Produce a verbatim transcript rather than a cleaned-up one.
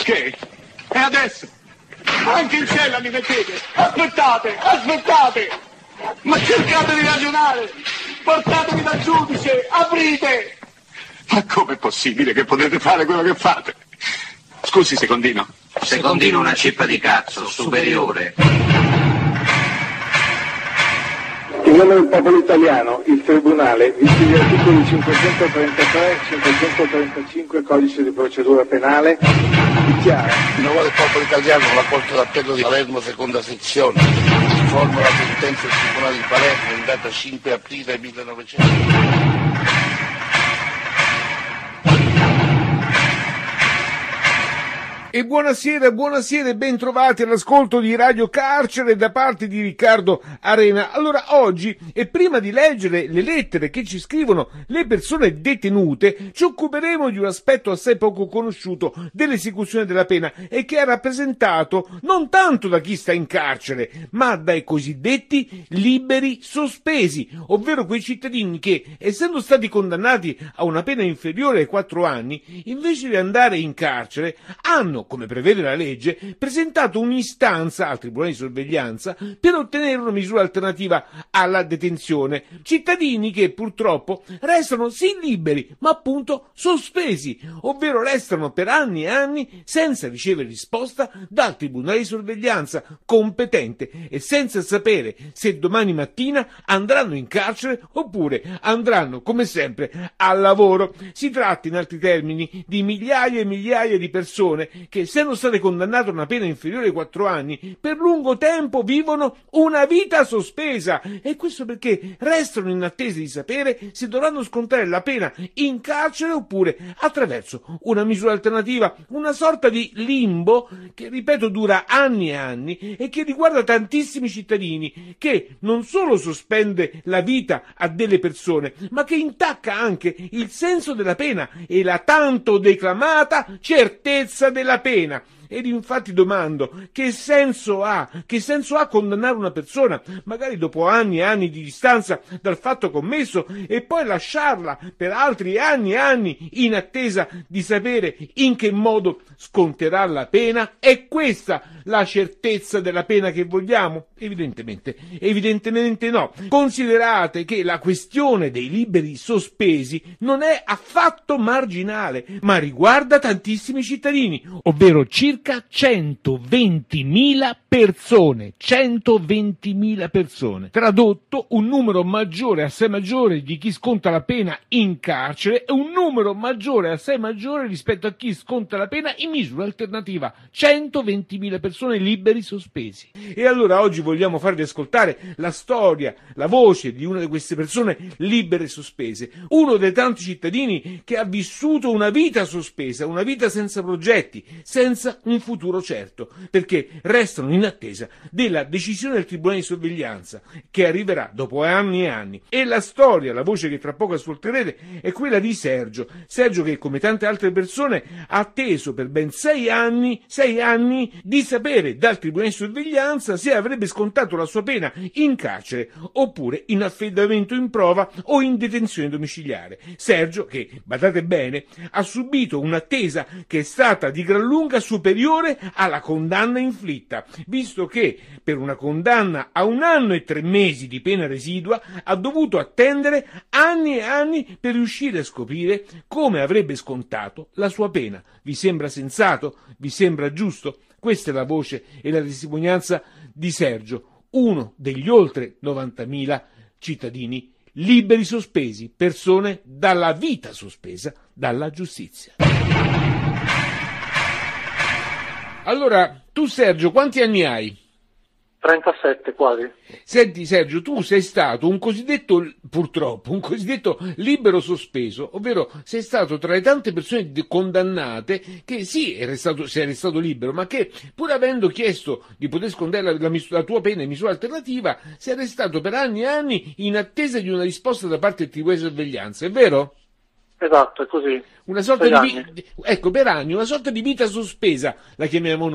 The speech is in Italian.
Che? E adesso? Anche in cella mi mettete? Aspettate, aspettate! Ma cercate di ragionare! Portatemi dal giudice, aprite! Ma com'è possibile che potete fare quello che fate? Scusi, Secondino. Secondino una cippa di cazzo, superiore. In nome del popolo italiano, il Tribunale, visti gli articoli cinquecentotrentatré e cinquecentotrentacinque Codice di procedura penale, dichiara. In nome del popolo italiano, la Corte d'Appello di Palermo, seconda sezione, informa la sentenza del Tribunale di Palermo in data cinque aprile millenovecento. E buonasera, buonasera e ben trovati all'ascolto di Radio Carcere da parte di Riccardo Arena. Allora, oggi, e prima di leggere le lettere che ci scrivono le persone detenute, ci occuperemo di un aspetto assai poco conosciuto dell'esecuzione della pena e che è rappresentato non tanto da chi sta in carcere, ma dai cosiddetti liberi sospesi, ovvero quei cittadini che, essendo stati condannati a una pena inferiore ai quattro anni, invece di andare in carcere, hanno, come prevede la legge, presentato un'istanza al Tribunale di sorveglianza per ottenere una misura alternativa alla detenzione. Cittadini che purtroppo restano sì liberi, ma appunto sospesi, ovvero restano per anni e anni senza ricevere risposta dal Tribunale di sorveglianza competente e senza sapere se domani mattina andranno in carcere oppure andranno, come sempre, al lavoro. Si tratta, in altri termini, di migliaia e migliaia di persone che, essendo state condannate a una pena inferiore ai quattro anni, per lungo tempo vivono una vita sospesa, e questo perché restano in attesa di sapere se dovranno scontare la pena in carcere oppure attraverso una misura alternativa, una sorta di limbo che, ripeto, dura anni e anni e che riguarda tantissimi cittadini, che non solo sospende la vita a delle persone, ma che intacca anche il senso della pena e la tanto declamata certezza della pena. Ed infatti domando, che senso ha, che senso ha condannare una persona, magari dopo anni e anni di distanza dal fatto commesso, e poi lasciarla per altri anni e anni in attesa di sapere in che modo sconterà la pena? È questa la certezza della pena che vogliamo? Evidentemente, evidentemente no. Considerate che la questione dei liberi sospesi non è affatto marginale, ma riguarda tantissimi cittadini, ovvero circa centoventimila persone, centoventimila persone. Tradotto, un numero maggiore, assai maggiore di chi sconta la pena in carcere e un numero maggiore, assai maggiore rispetto a chi sconta la pena in misura alternativa. centoventimila persone liberi sospesi. E allora oggi vogliamo farvi ascoltare la storia, la voce di una di queste persone libere sospese, uno dei tanti cittadini che ha vissuto una vita sospesa, una vita senza progetti, senza un futuro certo, perché restano in attesa della decisione del Tribunale di sorveglianza che arriverà dopo anni e anni. E la storia, la voce che tra poco ascolterete, è quella di Sergio. Sergio che, come tante altre persone, ha atteso per ben sei anni, sei anni di sapere dal Tribunale di sorveglianza se avrebbe scontato la sua pena in carcere oppure in affidamento in prova o in detenzione domiciliare. Sergio che, badate bene, ha subito un'attesa che è stata di gran lunga superiore alla condanna inflitta, visto che per una condanna a un anno e tre mesi di pena residua ha dovuto attendere anni e anni per riuscire a scoprire come avrebbe scontato la sua pena. Vi sembra sensato? Vi sembra giusto? Questa è la voce e la testimonianza di Sergio, uno degli oltre novantamila cittadini liberi sospesi, persone dalla vita sospesa dalla giustizia. Allora, tu Sergio, quanti anni hai? trentasette quasi. Senti Sergio, tu sei stato un cosiddetto, purtroppo, un cosiddetto libero sospeso, ovvero sei stato tra le tante persone condannate che sì, eri stato, sei restato libero, ma che pur avendo chiesto di poter scontare la, la, la tua pena in misura alternativa, sei restato per anni e anni in attesa di una risposta da parte del Tribunale di sorveglianza, è vero? Esatto, è così. Una sorta per di anni. ecco, per anni, una sorta di vita sospesa, la chiamiamo noi.